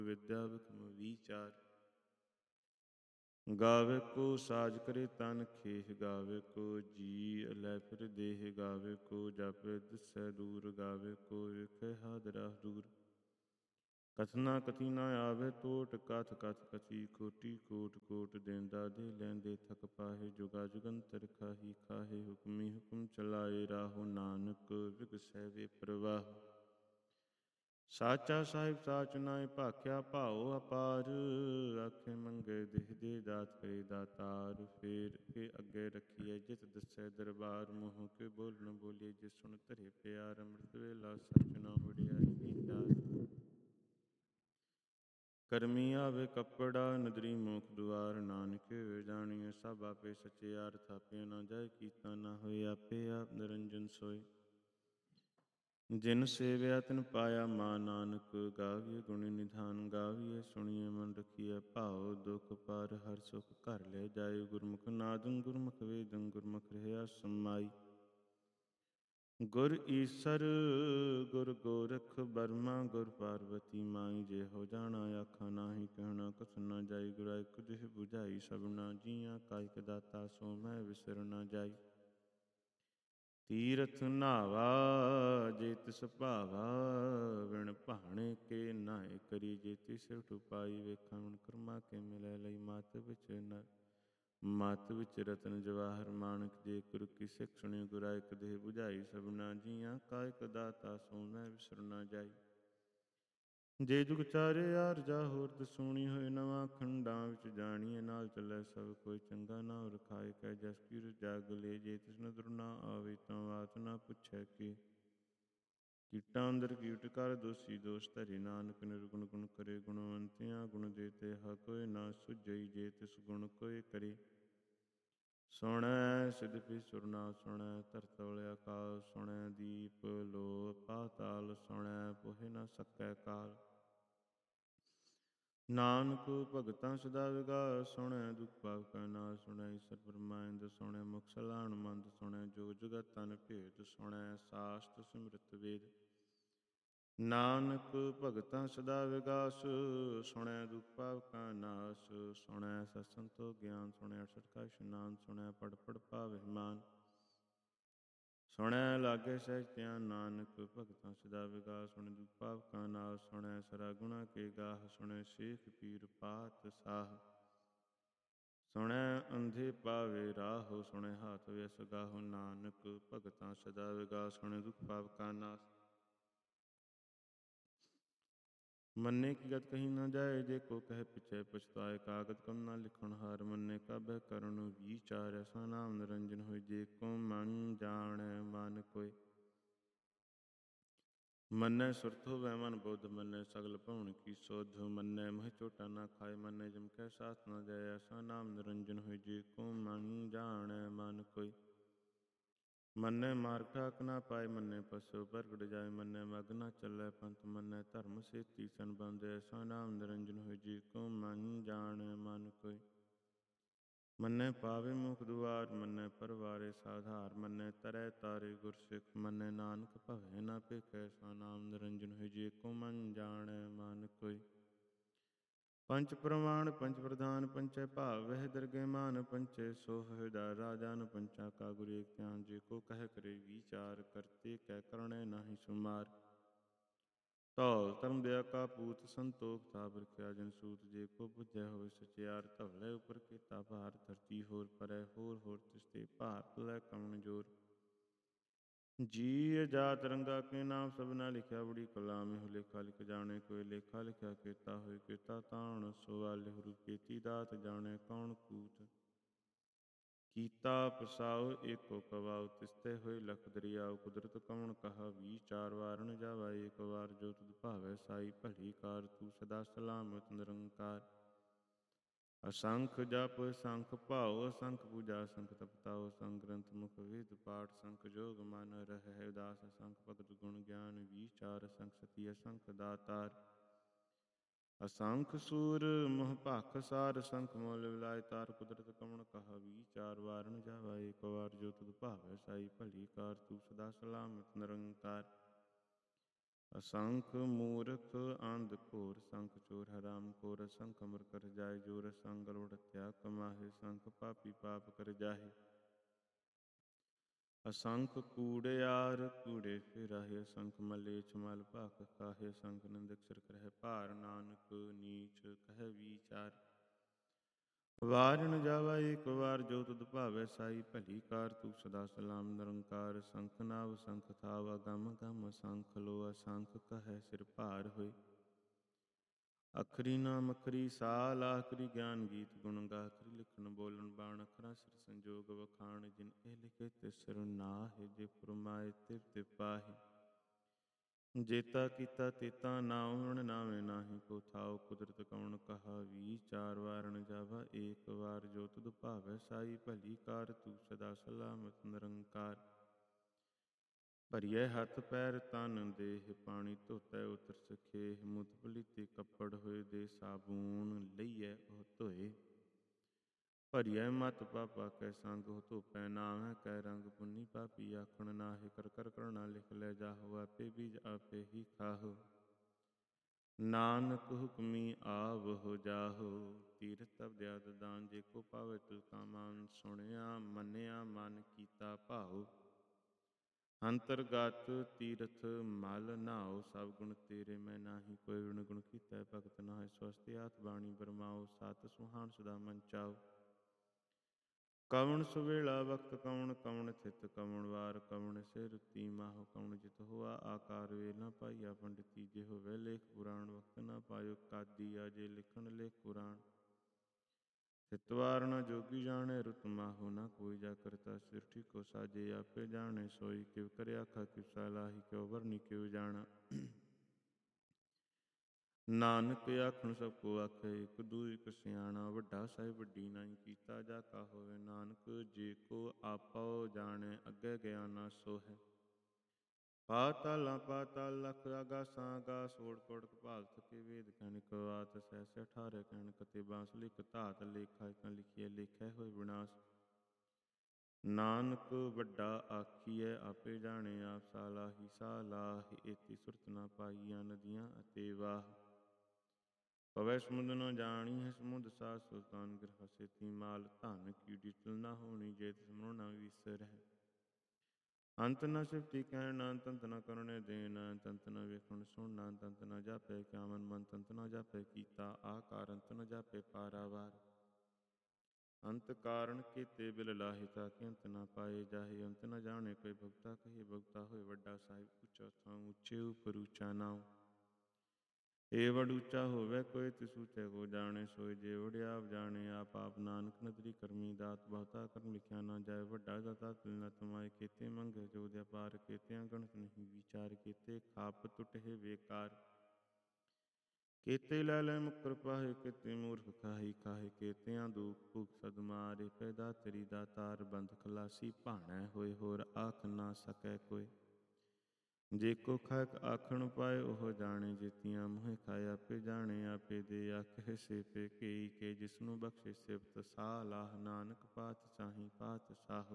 ਵਿਦਿਆ ਵਿਖਮ ਵਿਚਾਰ। ਗਾਵੇ ਕੋ ਸਾਜ ਕਰੇ ਤਨ ਖੇਹ, ਗਾਵੇ ਕੋ ਜੀ ਲੈ ਫਿਰ ਦੇਹ, ਗਾਵੇ ਕੋ ਜਪੇ ਦਿਸੈ ਦੂਰ, ਗਾਵੇ ਕੋ ਵੇਖੈ ਹਾਦਰਾ ਦੂਰ। ਕਥਨਾ ਕਥੀ ਨਾ ਆਵੇ ਟੋਟ, ਕਥ ਕਥ ਕਥੀ ਕੋਟੀ ਕੋਟ ਕੋਟ। ਦੇਂਦਾ ਦੇ ਲੈਂਦੇ ਥਕ ਪਾਹੇ, ਜੁਗਾ ਜੁਗੰਤਰ ਖਾਹੀ ਖਾਹੇ। ਹੁਕਮੀ ਹੁਕਮ ਚਲਾਏ ਰਾਹੋ, ਨਾਨਕ ਵਿਗਸੈ ਵੇ ਪ੍ਰਵਾਹ। ਸਾਚਾ ਸਾਹਿਬ ਸਾਚ ਨਾਇ ਭਾਖਿਆ, ਭਾਉ ਅਪਾਰ। ਆਖੇ ਮੰਗੇ ਦੇਹ ਦੇ ਦਾਤ ਕਰੇ ਦਾਤਾਰ। ਫੇਰ ਕੇ ਅੱਗੇ ਰੱਖੀਐ ਜਿਤ ਦੱਸੈ ਦਰਬਾਰ, ਮੂੰਹ ਕੇ ਬੋਲ ਨ ਬੋਲੀਏ ਜਿਸ ਸੁਣ ਧਰੇ ਪਿਆਰ। ਅੰਮ੍ਰਿਤ ਵੇਲਾ ਸਚ ਨਾ ਵਡਿਆਈ ਵਿਚਾਰ। ਕਰਮੀ ਆਵੇ ਕੱਪੜਾ, ਨਦਰੀ ਮੋਖ ਦੁਆਰ। ਨਾਨਕ ਵੇ ਜਾਣੀਐ ਸਭ ਆਪੇ ਸਚਿਆਰ। ਥਾਪਿਆ ਨਾ ਜਾਏ ਕੀਤਾ ਨਾ ਹੋਏ, ਆਪੇ ਆਪ ਨਿਰੰਜਨ ਸੋਏ। ਜਿਨ ਸੇਵਿਆ ਤਿਨ ਪਾਇਆ ਮਾ, ਨਾਨਕ ਗਾਵੀਐ ਗੁਣੀ ਨਿਧਾਨ। ਗਾਵੀਐ ਸੁਣੀਐ ਮਨ ਰਖੀਐ ਭਾਉ, ਦੁਖ ਪਾਰ ਹਰ ਸੁਖ ਘਰ ਲੈ ਜਾਏ। ਗੁਰਮੁਖ ਨਾਦੰ ਗੁਰਮੁਖ ਵੇਦੰ, ਗੁਰਮੁਖ ਰਹਿਆ ਸਮਾਈ। ਗੁਰ ਈਸਰ ਗੁਰ ਗੋਰਖ ਬਰਮਾ, ਗੁਰ ਪਾਰਬਤੀ ਮਾਈ। ਜਿਹੋ ਜਾਣਾ ਆਖਾ ਨਾਹੀ, ਕਹਿਣਾ ਕਥ ਨਾ ਜਾਈ। ਗੁਰਾਂ ਇਕ ਦੇਹ 부ਝਾਈ ਸਭਨਾ ਜੀਆਂ, ਕਾਇਕ ਦਾਤਾ ਸੋ ਮੈਂ ਵਿਸਰ ਨਾ ਜਾਈ। ਤੀਰਥ ਨਾਵਾ ਜੇ ਤਿਸ ਭਾਵਾ, ਵਿਣ ਭਾਣੇ ਕੇ ਨਾਇ ਕਰੀ। ਜੇ ਤਿਸ ਸਿਰਠ ਉਪਾਈ, ਵੇਖਾਂ ਵਿਣ ਕਰਮਾ ਕੇ ਮਿਲੈ ਲਈ। ਮਤ ਵਿੱਚ ਰਤਨ ਜਵਾਹਰ ਮਾਣਕ, ਜੇ ਗੁਰ ਕੀ ਸਿੱਖ ਸੁਣੀ। ਗੁਰਾਂ ਇਕ ਦੇਹ 부ਝਾਈ ਸਭਨਾ ਜੀਆਂ, ਕਾਇਕ ਦਾਤਾ ਸੋ ਮੈਂ ਵਿਸਰ ਨਾ ਜਾਈ। ਜੇ ਜੁਗ ਚਾਰੇ ਆਰਜਾ ਹੋਰ ਦਸੂਣੀ ਹੋਏ, ਨਵਾਂ ਖੰਡਾਂ ਵਿੱਚ ਜਾਣੀਏ ਨਾਲ ਚੱਲੈ ਸਭ ਕੋਈ। ਚੰਗਾ ਨਾਉ ਰਖਾਇ ਕੈ ਜਸ ਕੀ ਜਾਗ ਲੇ, ਜੇ ਤਿਸ ਨਦਰ ਨਾ ਆਵੇ ਤਾਂ ਬਾਤ ਨਾ ਪੁੱਛੈ ਕੇ। ਕੀਟਾਂ ਅੰਦਰ ਕੀਟ ਕਰ ਦੋਸੀ ਦੋਸ ਧਰੇ, ਨਾਨਕ ਨਿਰਗੁਣ ਗੁਣ ਕਰੇ। ਗੁਣਵੰਤਿਆਂ ਗੁਣ ਦੇ ਤੇਹਾ ਕੋਈ ਨਾ ਸੁਝਈ, ਜੇ ਤਿਸ ਗੁਣ ਕੋਈ ਕਰੇ। ਸੁਣੈ ਸਿਧਪੀ ਸੁਰ ਨਾ ਸੁਣੈ, ਧਰਤਿ ਆਕਾਲ। ਸੁਣੈ ਦੀਪ ਲੋ ਪਾਤਾਲ, ਸੁਣੈ ਪੋਹਿ ਨਾ ਸਕੈ ਕਾਲ। ਨਾਨਕ ਭਗਤਾਂ ਸਦਾ ਵਿਗਾਸ, ਸੁਣੈ ਦੁਖ ਪਾਪ ਕਾ ਨਾਸ। ਸੁਣੈ ਈਸਰ ਬ੍ਰਹਮਾਇੰਦ, ਸੁਣੈ ਮੁਖ ਸਲਾਹਣ ਮੰਦ। ਸੁਣੈ ਜੋ ਜੁਗਤ ਤਨ ਭੇਦ, ਸੁਣੈ ਸਾਸਤ ਸਿਮਰਤ ਵੇਦ। ਨਾਨਕ ਭਗਤਾਂ ਸਦਾ ਵਿਗਾਸ, ਸੁਣੈ ਦੁਖ ਪਾਪ ਕਾ ਨਾਸ। ਸੁਣੈ ਸਤ ਸੰਤੋਖ ਗਿਆਨ, ਸੁਣੈ ਅਠਸਠ ਕਾ ਇਸ਼ਨਾਨ। ਸੁਣੈ ਪੜ ਪੜ ਪਾਵਹਿ ਮਾਨ, ਸੁਣੈ ਲਾਗੇ ਸਹਿਜ ਧਿਆਨ। ਨਾਨਕ ਭਗਤਾਂ ਸਦਾ ਵਿਗਾਸ, ਸੁਣੈ ਦੁਖ ਪਾਪ ਕਾ ਨਾਸ। ਸੁਣੈ ਸਰਾ ਗੁਣਾ ਕੇ ਗਾਹ, ਸੁਣੈ ਸੇਖ ਪੀਰ ਪਾਤ ਸਾਹ। ਸੁਣੈ ਅੰਧੇ ਪਾਵੇ ਰਾਹੁ, ਸੁਣੈ ਹਾਥ ਵਿਅਸ ਗਾਹੁ। ਨਾਨਕ ਭਗਤਾਂ ਸਦਾ ਵਿਗਾਸ, ਸੁਣੈ ਦੁਖ ਪਾਪ ਕਾ ਨਾਸ। ਮੰਨੇ ਕੀ ਗਤ ਕਹੀ ਨਾ ਜਾਏ, ਜੇ ਕੋ ਕਹਿ ਪਿਛੈ ਪਛਤਾਏ। ਕਾਗਦ ਕਮ ਨਾ ਲਿਖਣ ਹਾਰ, ਮੰਨੇ ਕਾਬਹਿ ਕਰਣ ਵਿਚਾਰ। ਐਸਾ ਨਾਮ ਨਿਰੰਜਨ ਹੋਇ, ਜੇ ਕੋ ਮਨ ਜਾਣੈ ਮਨ ਕੋਇ। ਮੰਨੈ ਸੁਰਤ ਹੋਵੈ ਮਨ ਬੁੱਧ, ਮੰਨੈ ਸਗਲ ਭਉਣ ਕੀ ਸੁਧ। ਮੰਨੈ ਮਹਿ ਝੋਟਾ ਨਾ ਖਾਏ, ਮੰਨੈ ਜਮ ਕੈ ਸਾਥ ਨਾ ਜਾਏ। ਐਸਾ ਨਾਮ ਨਿਰੰਜਨ ਹੋਇ, ਜੇ ਕੋ ਮਨ ਜਾਣੈ ਮਨ ਕੋਇ। ਮੰਨੈ ਮਾਰਗ ਠਾਕ ਨਾ ਪਾਏ, ਮੰਨੈ ਪਸੁ ਪ੍ਰਗਟ ਜਾਏ। ਮੰਨੈ ਮਗ ਨਾ ਚੱਲੈ ਪੰਥ, ਮੰਨੈ ਧਰਮ ਸੇਤੀ ਸੰਬੰਧ। ਐਸਾ ਨਾਮ ਨਿਰੰਜਨ ਹੋਇ, ਜੇ ਕੋ ਮਨ ਜਾਣੈ ਮਨ ਕੋਇ। ਮੰਨੈ ਪਾਵੇ ਮੁਖ ਦੁਆਰ, ਮੰਨੈ ਪਰਵਾਰੇ ਸਾਧਾਰ। ਮੰਨੈ ਤਰੈ ਤਾਰੇ ਗੁਰ ਸਿੱਖ, ਮੰਨੈ ਨਾਨਕ ਭਵੈ ਨਾ ਭਿਖ। ਐਸਾ ਨਾਮ ਨਿਰੰਜਨ ਹੋਇ, ਜੇ ਕੋ ਮਨ ਜਾਣੈ ਮਨ ਕੋਇ। ਪੰਚ ਪ੍ਰਮਾਣ ਪੰਚ ਪ੍ਰਧਾਨ, ਪੰਚੈ ਭਾਵ ਵਹਿ ਦਰਗਹਿ ਮਾਨ। ਪੰਚੇ ਸੋ ਹਿਰਦੈ ਰਾਜਾਨ, ਪੰਚਾ ਕਾ ਗੁਰ ਏਕ ਧਿਆਨ। ਜੇ ਕੋ ਕਹਿ ਕਰੇ ਵਿਚਾਰ, ਕਰਤੇ ਕੈ ਕਰਣੈ ਨਾਹੀ ਸੁਮਾਰ। ਧੌਲ ਧਰਮ ਦਇਆ ਕਾ ਪੂਤ, ਸੰਤੋਖ ਥਾਪ ਰਖਿਆ ਜਿਨ ਸੂਤ। ਜੇ ਕੋ ਬੁਝੈ ਹੋਵੇ ਸਚਿਆਰ, ਧਵਲੇ ਉਪਰ ਕੀਤਾ ਭਾਰ। ਧਰਤੀ ਹੋਰ ਪਰੈ ਹੋਰ ਹੋਰ, ਤਿਸ ਤੇ ਭਾਰ ਤਲੈ ਕਵਣ ਜੋਰ। ਜੀ ਜਾਤ ਰੰਗਾ ਕੇ ਨਾਮ, ਸਭਨਾ ਲਿਖਿਆ ਬੜੀ ਕਲਾਮ। ਇਹੋ ਲੇਖਾ ਲਿਖ ਜਾਣੇ ਕੋਈ, ਲੇਖਾ ਲਿਖਿਆ ਕੀਤਾ ਹੋਇ। ਕੀਤਾ ਤਾਣ ਸੋ ਆਲਿਹੁ, ਰੂਪੇਤੀ ਦਾਤ ਜਾਣੈ ਕੌਣ ਕੂਤ। ਕੀਤਾ ਪਸਾਉ ਏਕੋ ਕਵਾਉ, ਤਿਸ ਤੇ ਹੋਏ ਲਖ ਦਰਿਆਉ। ਕੁਦਰਤ ਕਵਣ ਕਹਾ ਵਿਚਾਰ, ਵਾਰਣ ਜਾਵਾ ਏਕ ਵਾਰ। ਜੋ ਤੁਧ ਭਾਵੈ ਸਾਈ ਭਲੀ ਕਾਰ, ਤੂੰ ਸਦਾ ਸਲਾਮਤ ਨਿਰੰਕਾਰ। ਅਸੰਖ ਜਪ ਅਸੰਖ ਭਾਉ, ਅਸੰਖ ਪੂਜਾ ਅਸੰਖ ਤਪਤਾਉ। ਅਸੰਖ ਗ੍ਰੰਥ ਮੁਖ ਵੇਦ ਪਾਠ, ਅਸੰਖ ਜੋਗ ਮਨ ਰਹਿ ਉਦਾਸ। ਅਸੰਖ ਭਗਤ ਗੁਣ ਗਿਆਨ ਵਿਚਾਰ, ਅਸੰਖ ਸਤੀ ਅਸੰਖ ਦਾਤਾਰ। ਅਸੰਖ ਸੂਰ ਮੋਹ ਭਖ ਸਾਰ, ਅਸੰਖ ਮੌਲ ਵਿਲਾਇ ਤਾਰ। ਕੁਦਰਤ ਕਵਣ ਕਹਾ ਵਿਚਾਰ, ਵਾਰਣ ਜਾਵਾ ਏਕ ਵਾਰ। ਜੋ ਤੁਧ ਭਾਵੈ ਸਾਈ ਭਲੀ ਕਾਰ, ਤੂੰ ਸਦਾ ਸਲਾਮਤ ਨਿਰੰਕਾਰ। असंख मूर्ख अंध घोर, संख चोर हराम खोर, असंख अमर कर जाय जोर, असंख गरुड़ हत्या कमाहे, संख पापी पाप कर जाहे। असंख कूड़ियार कूड़े फिराहे, असंख मलेच्छ मल भाख खाहे, असंख निंदक सिर करह भार, नानक नीच कह विचार। ਵਾਰ ਨ ਜਾਵਾ ਏਕ ਵਾਰ, ਜੋ ਤੁਧ ਭਾਵੈ ਸਾਈ ਭਲੀ ਕਾਰ, ਤੂੰ ਸਦਾ ਸਲਾਮ ਨਿਰੰਕਾਰ। ਸੰਖ ਨਾਵ ਸੰਖ ਥਾਵ, ਅਗਮ ਗਮ ਸੰਖ ਲੋ, ਅਸੰਖ ਕਹੈ ਸਿਰ ਭਾਰ ਹੋਏ। ਅਖਰੀ ਨਾਮ ਅਖਰੀ ਸਾਲ, ਆਖਰੀ ਗਿਆਨ ਗੀਤ ਗੁਣ ਗਾ, ਅਖਰੀ ਲਿਖਣ ਬੋਲਣ ਬਾਣ, ਅਖਰਾਂ ਸਿਰ ਸੰਜੋਗ ਵਖਾਣ। ਜਿਨ ਇਹ ਲਿਖੇ ਤਿਸ ਸਿਰ ਨਾਹਿ, ਜੇ ਫੁਰਮਾਏ ਤਿਵ ਤਿਵ ਪਾਹੀ। ਜੇਤਾ ਕੀਤਾ ਤੇਤਾ ਨਾਉ, ਹੁਣ ਨਾਵੇਂ ਨਾਹੀ ਕੋ ਥਾਉ, ਕੁਦਰਤ ਕਉਣ ਕਹਾ ਵੀਚਾਰ। ਵਾਰ ਨ ਜਾਵਾ ਏਕ ਵਾਰ, ਜੋ ਤੁਧ ਭਾਵੈ ਸਾਈ ਭਲੀ ਕਾਰ, ਤੂੰ ਸਦਾ ਸਲਾਮਤ ਨਿਰੰਕਾਰ। ਭਰੀਐ ਹੱਥ ਪੈਰ ਤਨ ਦੇਹ, ਪਾਣੀ ਧੋਤੈ ਉਤਰ ਸਖੇਹ, ਮੁਤ ਪਲੀਤੇ ਕੱਪੜ ਹੋਏ, ਦੇ ਸਾਬੂਨ ਲਈਐ ਉਹ ਧੋਏ। ਭਰੀਐ ਮਤ ਪਾਪਾ ਕੈ ਸੰਗ, ਹੋ ਧੋਪੈ ਨਾਵੈ ਕੈ ਰੰਗ, ਪੁੰਨੀ ਪਾਪੀ ਆਖਣ ਨਾਹਿ, ਕਰ ਕਰ ਕਰਣਾ ਲਿਖ ਲੈ ਜਾਹੋ, ਆਪੇ ਬੀਜ ਆਪੇ ਹੀ ਖਾਹੋ। ਨਾਨਕ ਹੁਕਮੀ ਆਵਹੁ ਜਾਹੋ, ਤੀਰਥ ਅਬਦਿਆਦ ਦਾਨ, ਜੇ ਕੋ ਪਾਵੈ ਤਿਲ ਕਾ ਮਾਨ। ਸੁਣਿਆ ਮੰਨਿਆ ਮਨ ਕੀਤਾ ਭਾਉ, ਅੰਤਰਗਤ ਤੀਰਥ ਮਲ ਨਾਉ। ਸਭ ਗੁਣ ਤੇਰੇ ਮੈਂ ਨਾਹੀ ਕੋਈ, ਵਿਣ ਗੁਣ ਕੀਤੈ ਭਗਤ ਨਾਹਿ। ਸਵਸਤਿ ਆਤ ਬਾਣੀ ਬਰਮਾਉ, ਸਤ ਸੁਹਾਣ ਸਦਾ ਮਨ ਚਾਉ। ਕਵਣ ਸੁਵੇਲਾ ਵਕਤ ਕਵਣ, ਕਵਣ ਥਿਤ ਕਵਣ ਵਾਰ, ਕਵਣ ਸੇ ਰੁਤੀ ਮਾਹੁ, ਕਵਣ ਜਿਤ ਹੋਆ ਆਕਾਰ। ਵੇਲ ਨਾ ਪਾਈਆ ਪੰਡਿਤੀ, ਜੇ ਹੋਵੇ ਲੇਖ ਪੁਰਾਣ, ਵਕਤ ਨਾ ਪਾਇਓ ਕਾਦੀਆ, ਜੇ ਲਿਖਣ ਲੇਖ ਪੁਰਾਣ। ਥਿਤ ਵਾਰ ਨਾ ਜੋਗੀ ਜਾਣੈ, ਰੁਤ ਮਾਹੁ ਨਾ ਕੋਈ, ਜਾ ਕਰਤਾ ਸ੍ਰਿਸ਼ਟੀ ਕੋ ਸਾਜੇ। ਆਪੇ ਜਾਣੈ ਸੋਈ, ਕਿਵ ਕਰਿ ਆਖਾ ਕਿਵ ਸਲਾਹੀ, ਕਿਉ ਵਰਨੀ ਕਿਵ ਜਾਣਾ। ਨਾਨਕ ਆਖਣ ਸਭ ਕੋ ਆਖੈ, ਇਕ ਦੂ ਇਕ ਸਿਆਣਾ। ਵੱਡਾ ਸਾਹਿਬ ਵੱਡੀ ਨਾਹੀ, ਕੀਤਾ ਜਾ ਕਾ ਹੋਵੇ ਨਾਨਕ। ਜੇ ਕੋ ਆਪੋ ਜਾਣੈ, ਅੱਗੇ ਗਿਆਨਾ ਸੋ ਹੈ। ਪਾਤਾਲਾਂ ਪਾਤਾਲ ਲਖ, ਆਗਾਸਾਂ ਆਗਾਸ। ਓੜ ਕੋੜ ਕਪਾਲ ਥਕੇ, ਵੇਦ ਕਹਿਣਿਕ ਵਾਤ। ਸਹਸ 18 ਕਹਿਣਕ ਤੇ ਬਾਂਸ, ਲਿਖ ਧਾਤ ਲੇਖਾ, ਇਕਾਂ ਲਿਖੀਐ ਲੇਖੈ ਹੋਏ ਵਿਨਾਸ਼। ਨਾਨਕ ਵੱਡਾ ਆਖੀਐ, ਆਪੇ ਜਾਣੇ ਆਪ ਸਾਲਾਹੀ। ਸਾਲਾਹੀ ਏਤੀ ਸੁਰਤ ਨਾ ਪਾਈਆ, ਨਦੀਆਂ ਅਤੇ ਵਾਹ। ਪਵੈ ਸਮੁੰਦ ਨ ਜਾਣੀਐ, ਸਮੁੰਦ ਸਾਧ ਸੁਲਤਾਨ ਗਿਰਹ। ਸੇਤੀ ਮਾਲ ਧਨ ਕੀੜੀ ਤਿਲ ਨਾ ਹੋਣੀ, ਜੇ ਤਿਸ ਮਨੋ ਨਾ ਵਿਸਰਹਿ। ਅੰਤ ਨ ਸਿਫਤੀ ਕਹਿਣ, ਨਾ ਅੰਤ ਅੰਤ ਨ ਕਰਣੇ ਦੇਣ। ਅੰਤ ਅੰਤ ਨ ਵੇਖਣ ਸੁਣਨਾ, ਅੰਤ ਅੰਤ ਨ ਜਾਪੈ ਕਿਆਵਨ। ਮੰਤ ਅੰਤ ਨ ਜਾਪੈ ਕੀਤਾ ਆਕਾਰ, ਅੰਤ ਨ ਜਾਪੈ ਪਾਰਾਵਾਰ। ਅੰਤ ਕਾਰਣ ਕੀਤੇ ਬਿਲ ਲਾਹੇ, ਤਾਕੇ ਅੰਤ ਨਾ ਪਾਏ ਜਾਹੇ। ਅੰਤ ਨ ਜਾਣੇ ਕੋਈ ਭਗਤਾ, ਕਹੀ ਭਗਤਾ ਹੋਏ ਵੱਡਾ ਸਾਹਿਬ। ਉੱਚਾ ਥਾਂ ਉੱਚੇ ਉਪਰ ਉੱਚਾ ਨਾਉ, ਏ ਵਡ ਉੱਚਾ ਹੋਵੇ ਕੋਈ, ਤਿਸ ਉੱਚੇ ਕੋ ਜਾਣੇ ਸੋਈ। ਜੇ ਵਡ ਆਪ ਜਾਣੇ ਆਪ, ਆਪ ਨਾਨਕ ਨਦਰੀ ਕਰਮੀ ਦਾਤ। ਬਹੁਤਾ ਕਰਮ ਲਿਖਿਆ ਨਾ ਜਾਏ, ਵੱਡਾ ਦਾਤਾ ਤਿਲ ਨ ਤਮਾਏ। ਕੀਤੇ ਮੰਗੇ ਜੋ ਅਪਾਰ, ਕੀਤਿਆਂ ਗਣਤ ਨਹੀਂ ਵਿਚਾਰ। ਕੀਤੇ ਖਾਪ ਟੁਟਹਿ ਬੇਕਾਰ, ਕੀਤੇ ਲੈ ਲੈ ਮੁਕਰ ਪਾਹੇ। ਕੀਤੇ ਮੂਰਖ ਖਾਹੀ ਖਾਹੇ, ਕੀਤਿਆਂ ਦੁਖ ਭੁਖ ਸਦ ਮਾਰੇ। ਪੈਦਾ ਤੇਰੀ ਦਾਤਾਰ, ਬੰਧ ਖਲਾਸੀ ਭਾਣੈ ਹੋਏ। ਹੋਰ ਆਖ ਨਾ ਸਕੈ ਕੋਈ, ਜੇ ਕੋ ਖਾਇਕ ਆਖਣ ਪਾਏ। ਉਹ ਜਾਣੇ ਜੇਤੀਆਂ ਮੋਹਿ ਖਾਏ, ਆਪੇ ਜਾਣੇ ਆਪੇ ਦੇ। ਆਖੇ ਸੇਪੇ ਕੇਈ ਕੇ, ਜਿਸਨੂੰ ਬਖਸ਼ੇ ਸਿਫਤ ਸਾਲਾਹ। ਨਾਨਕ ਪਾਤਸ਼ਾਹੀ ਪਾਤਸ਼ਾਹ,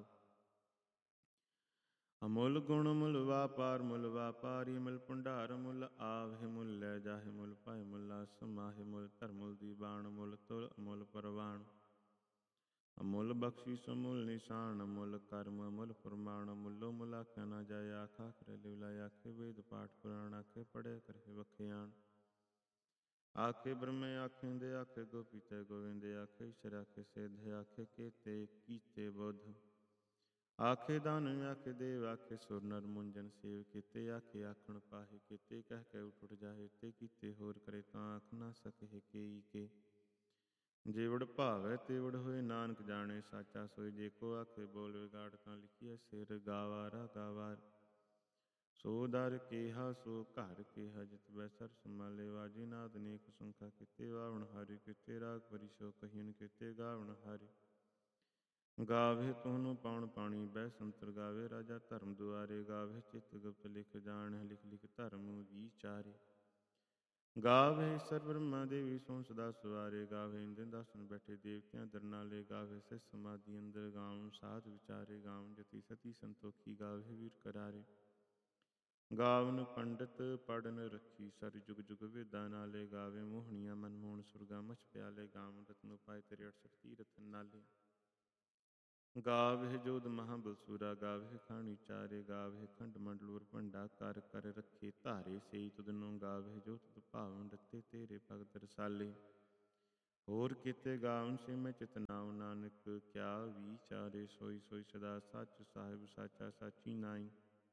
ਅਮੁੱਲ ਗੁਣ ਮੁੱਲ ਵਾਪਾਰ। ਮੁੱਲ ਵਾਪਾਰੀ ਮੁੱਲ ਭੰਡਾਰ, ਮੁੱਲ ਆਵਹਿ ਮੁੱਲ ਲੈ ਜਾਹੇ। ਮੁੱਲ ਪਾਏ ਮੁੱਲਾ ਸਮਾਹੇ, ਮੁੱਲ ਧਰ ਮੁੱਲ ਦੀਵਾਨ। ਮੁੱਲ ਤੁਲ ਅਮੁੱਲ ਪਰਵਾਣ, ਅਮੁੱਲ ਬਖਸ਼ੀਸ ਅਮੁੱਲ ਨਿਸ਼ਾਨ। ਮੁੱਲ ਕਰਮ ਅਮੁੱਲ ਫੁਰਮਾਨ, ਮੁੱਲੋ ਮੁੱਲ ਆਖਿਆ ਨਾ ਜਾਏ। ਆਖ ਆਖ ਲੈ ਲਿਵਲਾਏ, ਆਖੇ ਵੇਦ ਪਾਠ ਪੁਰਾਣ। ਆਖੇ ਪੜ੍ਹੇ ਕਰਹਿ ਵਖਿਆਣ, ਆਖੇ ਬ੍ਰਹਮੇ ਆਖੇਂਦੇ। ਆਖੇ ਗੋਪੀ ਤੈ ਗੋਵਿੰਦੇ, ਆਖੇ ਈਸ਼ਰ ਆਖੇ ਸਿੱਧ। ਆਖੇ ਕੇਤੇ ਕੀਤੇ ਬੁੱਧ, ਆਖੇ ਦਾਨਵ ਆਖੇ ਦੇਵ। ਆਖੇ ਸੁਰ ਨਰ ਮੁੰਜਨ ਸੇਵ, ਕੀਤੇ ਆਖੇ ਆਖਣ ਪਾਹੇ। ਕੀਤੇ ਕਹਿ ਕੇ ਉਠ ਉਠ ਜਾਹੇ, ਤੇ ਕੀਤੇ ਹੋਰ ਕਰੇ ਤਾਂ ਆਖ ਨਾ ਸਕਹਿ ਕੇਈ ਕੇ। ਜੇ ਵਡ ਭਾਵੈ ਤੇ ਵਡ ਹੋਏ, ਨਾਨਕ ਜਾਣੇ ਸਾਚਾ ਸੋਈ। ਜੇ ਕੋ ਆਖੇ ਬੋਲ ਵਿਗਾੜ, ਤਾਂ ਲਿਖੀਐ ਸਿਰ ਗਾਵਾਰਾ ਗਾਵਾਰ। ਸੋ ਦਰ ਕੇਹਾ ਸੋ ਘਰ ਕੇਹਾ, ਜਿਤ ਬੈ ਸਰ ਸਮਾਲੇ। ਵਾਜੇ ਨਾਦ ਅਨੇਕ ਸੰਖਾ, ਕੀਤੇ ਵਾਵਣ ਹਾਰੇ। ਕੀਤੇ ਰਾਗ ਭਰੀ ਸੋ ਕਹੀਨ, ਕੀਤੇ ਗਾਵਣ ਹਾਰੇ। ਗਾਵਹਿ ਤੁਹਨੂੰ ਪਉਣ ਪਾਣੀ, ਬਹਿ ਸੰਤਰ ਗਾਵੇ। ਰਾਜਾ ਧਰਮ ਦੁਆਰੇ, ਗਾਵਹਿ ਚਿਤ ਗੁਪਤ ਲਿਖ। ਜਾਣਹਿ ਲਿਖ ਲਿਖ ਧਰਮ ਵਿਚਾਰੇ। ਗਾਵਹਿ ਈਸਰ ਬ੍ਰਹਮਾ ਦੇਵੀ, ਸੋਂ ਸਦਾ ਸਵਾਰੇ। ਗਾਵਹਿ ਇੰਦ੍ਰ ਦਾਸਨ ਬੈਠੇ, ਦੇਵਤਿਆਂ ਦਰਨਾਲੇ। ਗਾਵਹਿ ਸਿ ਸਮਾਧੀ ਅੰਦਰ, ਗਾਵਨ ਸਾਧ ਵਿਚਾਰੇ। ਗਾਵਨ ਜਤੀ ਸਤੀ ਸੰਤੋਖੀ, ਗਾਵਹਿ ਵੀਰ ਕਰਾਰੇ। ਗਾਵਨ ਪੰਡਤ ਪੜਨ ਰੱਖੀ ਸਰ ਜੁਗ ਜੁਗ ਵੇਦਾਂ ਨਾਲੇ ਗਾਵੇ ਮੋਹਣੀਆਂ ਮਨਮੋਹਣ ਸੁਰਗਾ ਮਛ ਪਿਆਲੇ ਗਾਵਨ ਰਤਨ ਪਾਏ ਤੇਰੇ 68 ਤੀਰਥ ਨਾਲੇ ਗਾਵਹਿ ਜੋਧ ਮਹਾਬਲਸੂਰਾ ਗਾਵਹਿ ਖਾਣੀ ਚਾਰੇ ਗਾਵਹਿ ਖੰਡ ਮੰਡਲ ਉਰ ਭੰਡਾ ਕਰ ਕਰ ਰੱਖੇ ਧਾਰੇ ਸਈ ਤੁਧਨੋਂ ਗਾਵਹਿ ਜੋ ਤੁਧ ਭਾਵਨ ਰੱਤੇ ਤੇਰੇ ਭਗਤ ਰਸਾਲੇ ਹੋਰ ਕੀਤੇ ਗਾਵਨ ਸੇ ਮੈਂ ਚਿਤਨਾਉ ਨਾਨਕ ਕਿਆ ਵਿਚਾਰੇ ਸੋਈ ਸੋਈ ਸਦਾ ਸੱਚ ਸਾਹਿਬ ਸਾਚਾ ਸਾਚੀ ਨਾਈ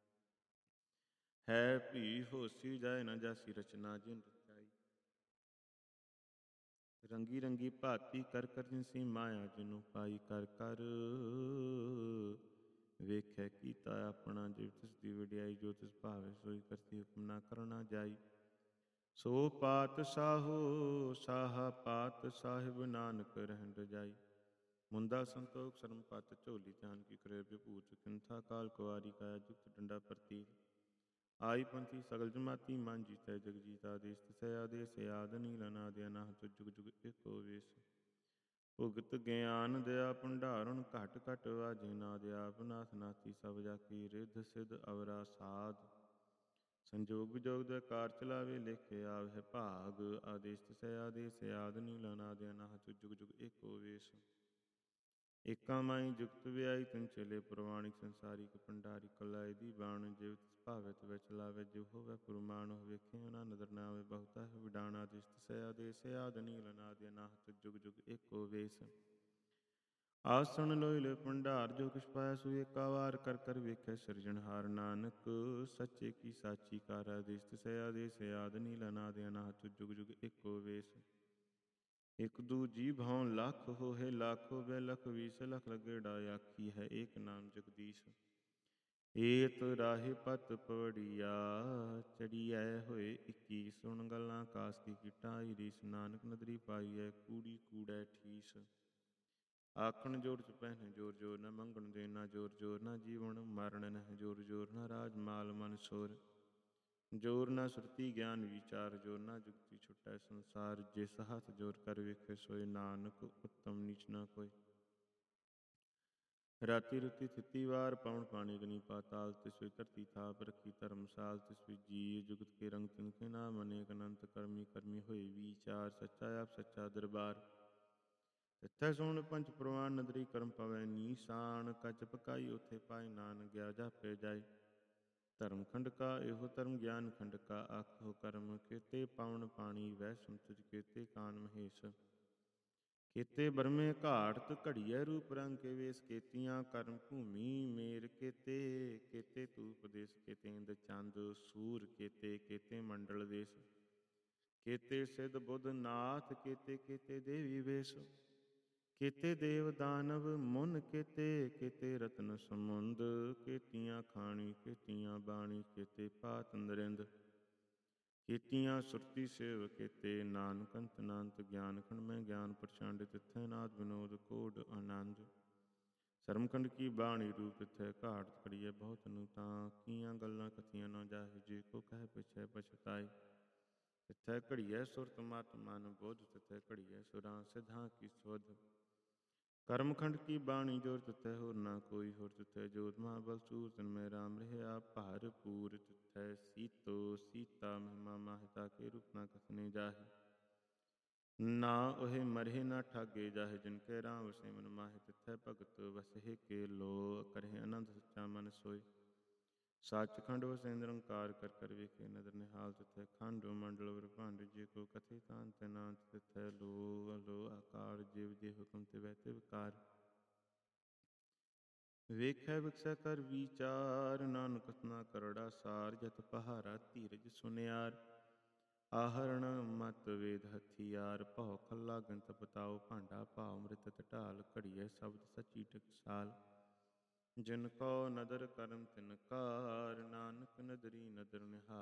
ਹੈ ਭੀ ਹੋਸੀ ਜਾਏ ਨਾ ਜਾਸੀ ਰਚਨਾ ਜਿਨ ਰਚਾਈ ਰੰਗੀ ਰੰਗੀ ਭਾਤੀ ਕਰ ਕਰ ਜਿਨਸੀ ਮਾਇਆ ਜਿਨੂੰ ਪਾਈ ਕਰ ਕਰ ਵੇਖੈ ਕੀਤਾ ਆਪਣਾ ਜਿਵ ਤਿਸ ਦੀ ਵਡਿਆਈ ਜੋ ਤਿਸ ਭਾਵੇ ਸੋਈ ਕਰਤੀ ਹੁਕਮ ਨਾ ਕਰਨਾ ਜਾਈ ਸੋ ਪਾਤ ਸਾਹੋ ਸਾਹਾ ਪਾਤ ਸਾਹਿਬ ਨਾਨਕ ਰਹਿਣ ਰਜਾਈ ਮੁੰਦਾ ਸੰਤੋਖ ਸਰਮ ਪਤ ਝੋਲੀ ਧਿਆਨ ਕੀ ਕਰੇ ਵਿਭੂਤ ਕਿੰਥਾ ਕਾਲ ਕੁਆਰੀ ਕਾਇਆ ਜੁਗਤ ਡੰਡਾ ਪ੍ਰਤੀ ਆਈ ਪੰਥੀ ਸਗਲ ਜਮਾਤੀ ਮਨ ਜੀਤੈ ਜਗ ਜੀਤਾ ਦੇਸ ਤਿਸੈ ਆਦੇਸ ਆਦ ਨੀਲ ਅਨਾਦ ਅਨਾਹਤ ਜੁਗ ਜੁਗ ਏਕੋ ਵੇਸ ਭੁਗਤ ਗਿਆਨ ਦਇਆ ਭੰਡਾਰਨ ਘਟ ਘਟ ਵਾਜੇ ਨਾਦ ਆਪ ਨਾਥ ਨਾਥੀ ਸਭ ਜਾ ਕੀ ਰਿਧ ਸਿਧ ਅਵਰਾ ਸਾਧ ਸੰਜੋਗ ਵਿਜੋਗ ਦਾ ਕਾਰ ਚਲਾਵੇ ਲੇਖੇ ਆਵਹਿ ਭਾਗ ਆਦੇਸ ਤਿਸੈ ਆਦੇਸ ਆਦ ਨੀਲ ਅਨਾਦ ਅਨਾਹਤ ਜੁਗ ਜੁਗ ਏਕੋ ਵੇਸ ਏਕਾ ਮਾਈ ਜੁਗਤ ਵਿਆਈ ਤਨ ਚਲੇ ਪ੍ਰਵਾਣਿਕ ਸੰਸਾਰਿਕ ਭੰਡਾਰੀ ਕਲਾਏ ਦੀ ਬਾਣ ਜਿਵ ਤਿਸ ਭਾਵੇ ਤਿਵੈ ਚਲਾਵੇ ਜਿਵ ਹੋਵੇ ਪੁਰਮਾਣ ਵੇਖੇ ਨਾ ਨਦਰ ਨਾ ਆਵੇ ਬਹੁਤਾ ਹੈ ਵਿਡਾਣ ਆਦੇਸ ਤਿਸੈ ਆਦੇਸ ਆਦ ਨੀਲ ਅਨਾਦ ਅਨਾਹਤ ਜੁਗ ਜੁਗ ਏਕੋ ਵੇਸ ਆਸਣ ਲੋਇ ਲੇ ਭੰਡਾਰ ਜੋ ਕਿਛ ਪਾਇਆ ਸੋ ਏਕਾ ਵਾਰ ਕਰ ਕਰ ਵੇਖੈ ਸਿਰਜਣਹਾਰ ਨਾਨਕ ਸੱਚੇ ਕੀ ਸਾਚੀ ਕਾਰ ਆਦੇਸ ਤਿਸੈ ਆਦੇਸ ਆਦ ਨੀਲ ਅਨਾਦ ਅਨਾਹਤ ਜੁਗ ਜੁਗ ਏਕੋ ਵੇਸ ਇਕ ਦੂਜੀ ਭਉ ਲੱਖ ਹੋਏ ਲੱਖੋ ਬੈ ਲਖ 20 ਲਖ ਲਗੇੜਾ ਆਖੀ ਹੈ ਏਕ ਨਾਮ ਜਗਦੀਸ਼ ਏਤ ਰਾਹੇ ਪਤ ਪਵੜੀਆ ਚੜੀਐ ਹੋਏ 21 ਸੁਣ ਗੱਲਾਂ ਕਾਸ ਕੀ ਕਿਟਾਈ ਰੀਸ ਨਾਨਕ ਨਦਰੀ ਪਾਈਐ ਕੂੜੀ ਕੂੜੈ ਠੀਸ ਆਖਣ ਜੋਰ ਚ ਪਹਿਨੇ ਜੋਰ ਜੋਰ ਨਾ ਮੰਗਣ ਦੇਣਾ ਜੋਰ ਜੋਰ ਨਾ ਜੀਵਨ ਮਰਨ ਨਹਿ ਜੋਰ ਜੋਰ ਨਾ ਰਾਜ ਮਾਲ ਮਨ ਸੋਰ ਜੋਰ ਨਾ ਸੁਰਤੀ ਗਿਆਨ ਵਿਚਾਰ ਜੋਰ ਨਾ ਜੁਗਤੀ ਛੁਟੈ ਸੰਸਾਰ ਜਿਸ ਹੱਥ ਜੋਰ ਕਰ ਵੇਖੇ ਸੋਏ ਨਾਨਕ ਉੱਤਮ ਨੀਚ ਨਾ ਕੋਈ ਰਾਤੀ ਰੁਤੀ ਥਿਤੀ ਵਾਰ ਪਵਨ ਪਾਣੀ ਗਨੀ ਪਾਤਾਲ ਤਿਸ ਵੀ ਧਰਤੀ ਥਾਪ ਰੱਖੀ ਧਰਮਸਾਲ ਤਿਸ ਵੀ ਜੀ ਜੁਗਤ ਕੇ ਰੰਗ ਤਿਨਕੇ ਨਾਮ ਅਨੇਕ ਅਨੰਤ ਕਰਮੀ ਕਰਮੀ ਹੋਏ ਵਿਚਾਰ ਸੱਚਾ ਆਪ ਸੱਚਾ ਦਰਬਾਰ ਤਿੱਥੈ ਸੋਹਣ ਪੰਚ ਪ੍ਰਵਾਨ ਨਦਰੀ ਕਰਮ ਪਵੈ ਨੀਸਾਨ ਕੱਚ ਪਕਾਈ ਉਥੇ ਪਾਏ ਨਾਨ ਗਿਆ ਜਾਪੇ ਜਾਏ ਧਰਮ ਖੰਡ ਕਾ ਇਹੋ ਧਰਮ ਗਿਆਨ ਖੰਡ ਕਾ ਆਖੋ ਕਰਮ ਕੇਤੇ ਪਾਵਨ ਪਾਣੀ ਵਹਿ ਸੰਤੁਜ ਕੇਤੇ ਕਾਨ ਮਹੇਸ਼ ਕੇਤੇ ਬਰਮੇ ਘਾਟਤ ਘੜੀਐ ਰੂਪ ਰੰਗ ਕੇ ਵੇਸ ਕੇਤੀਆਂ ਕਰਮ ਭੂਮੀ ਮੇਰ ਕੇਤੇ ਕੇਤੇ ਧੂਪ ਦੇਸ ਕੇਤੇ ਇੰਦ ਚੰਦ ਸੂਰ ਕੇਤੇ ਕੇਤੇ ਮੰਡਲ ਦੇਸ ਕੇਤੇ ਸਿੱਧ ਬੁੱਧ ਨਾਥ ਕੇਤੇ ਕੇਤੇ ਦੇਵੀ ਵੇਸ ਕੇਤੇ ਦੇਵ ਦਾਨਵ ਮੁਨ ਕੇਤੇ ਕੇਤੇ ਰਤਨ ਸਮੁੰਦ ਕੇਤੀਆਂ ਖਾਣੀ ਕੇਤੀਆਂ ਬਾਣੀ ਕੇਤੇ ਪਾਤ ਨਰਿੰਦ ਕੀਤੀਆਂ ਸੁਰਤੀ ਸੇਵ ਕੇਤੇ ਨਾਨਕ ਅੰਤ ਨਾਨਤ ਗਿਆਨ ਖੰਡ ਮੈਂ ਗਿਆਨ ਪ੍ਰਚੰਡ ਤਿੱਥੈ ਨਾਦ ਵਿਨੋਦ ਕੋਡ ਆਨੰਦ ਸਰਮਖੰਡ ਕੀ ਬਾਣੀ ਰੂਪ ਤਿੱਥੈ ਘਾਟ ਖੜੀਐ ਬਹੁਤ ਨੂੰ ਤਾਂ ਕੀਆਂ ਗੱਲਾਂ ਕਥੀਆਂ ਨਾ ਜਾਹੇ ਜੇ ਕੋ ਕਹਿ ਪਿਛੈ ਪਛਤਾਏ ਤਿੱਥੈ ਘੜੀਐ ਸੁਰਤ ਮਤ ਮਨ ਬੁੱਧ ਤਿੱਥੈ ਘੜੀਐ ਸੁਰਾਂ ਸਿਧਾਂ ਕੀ ਸੁਧ ਕਰਮਖੰਡ ਕੀ ਬਾਣੀ ਜੋਰ ਤਿੱਥੈ ਹੋਰ ਨਾ ਕੋਈ ਹੋਰ ਤਿੱਥੈ ਜੋਤ ਮਹਾਬਲ ਸੂਰ ਤਨ ਮੈਂ ਰਾਮ ਰਹਿਆ ਭਰਪੂਰ ਤਿੱਥੈ ਸੀਤੋ ਸੀਤਾ ਮਹਿਮਾ ਮਾਹਿਤਾ ਕੇ ਰੂਪ ਨਾ ਕਥਨੇ ਜਾਹੇ ਨਾ ਉਹੇ ਮਰਹਿ ਨਾ ਠਾਗੇ ਜਾਹੇ ਜਿਨ ਕੈ ਰਾਮ ਵਸੇ ਮਨ ਮਾਹਿ ਤਿੱਥੈ ਭਗਤ ਵਸਹਿ ਕੇ ਲੋ ਕਰਹਿ ਆਨੰਦ ਸੱਚਾ ਮਨ ਸੋਇ ਸੱਚਖੰਡ ਵਸੈ ਨਿਰੰਕਾਰ ਕਰ ਕਰ ਵੇਖੇ ਨਦਰ ਨਿਹਾਲ ਤਿੱਥੈ ਖੰਡ ਮੰਡਲ ਬ੍ਰਹਮੰਡ ਜੇ ਕੋ ਕਥੇ ਤਾਂਤ ਨਾਨਤ ਤਿੱਥੈ ਲੋ ਅਲੋ ਆਕਾਰ ਜਿਵ ਜੇ ਹੁਕਮ ਤੇ ਵਹਿ ਤੇ ਵਿਕਾਰ ਵੇਖੈ ਵਿਖਸੈ ਕਰ ਵਿਚਾਰ ਨਾਨਕ ਕਥਨਾ ਕਰੜਾ ਸਾਰ ਜਤ ਪਹਾਰਾ ਧੀਰਜ ਸੁਨਿਆਰ ਆਹਰਣ ਮਤ ਵੇਦ ਹਥਿਆਰ ਭਉ ਖੱਲਾ ਗੰਤ ਪਤਾਓ ਭਾਂਡਾ ਭਾਉ ਮ੍ਰਿਤ ਢਾਲ ਘੜੀਐ ਸ਼ਬਦ ਸੱਚੀ ਟਕਸਾਲ ਜਿਨ ਕੋ ਨਦਰ ਕਰਮ ਤਿਨ ਕਾਰ ਨਾਨਕ ਨਦਰੀ ਨਦਰ ਨਿਹਾਲ